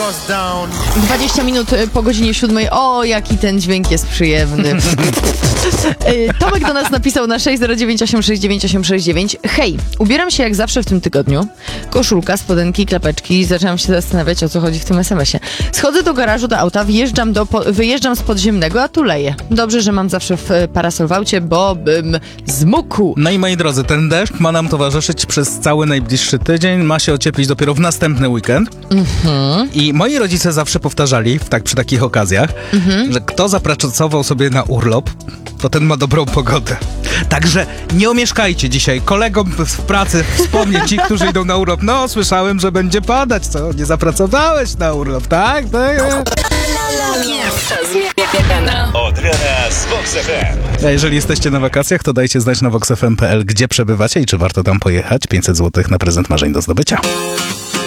20 minut po godzinie 7. O, jaki ten dźwięk jest przyjemny. Tomek do nas napisał na 609869869. Hej, ubieram się jak zawsze w tym tygodniu. Koszulka, spodenki, klapeczki. Zaczęłam się zastanawiać, o co chodzi w tym SMS-ie. Schodzę do garażu, do auta, wyjeżdżam z podziemnego, a tu leje. Dobrze, że mam zawsze w parasol w aucie, bo bym zmógł. No i moi drodzy, ten deszcz ma nam towarzyszyć przez cały najbliższy tydzień. Ma się ocieplić dopiero w następny weekend. I moi rodzice zawsze powtarzali przy takich okazjach, że kto zapracował sobie na urlop, to ten ma dobrą pogodę. Także nie omieszkajcie dzisiaj kolegom w pracy wspomnieć ci, którzy idą na urlop. No, słyszałem, że będzie padać, co? Nie zapracowałeś na urlop, tak? Od rana z Vox FM. A jeżeli jesteście na wakacjach, to dajcie znać na voxfm.pl, gdzie przebywacie i czy warto tam pojechać. 500 zł na prezent marzeń do zdobycia.